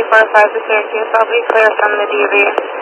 445 to Syracuse. I'll be clear from the DV.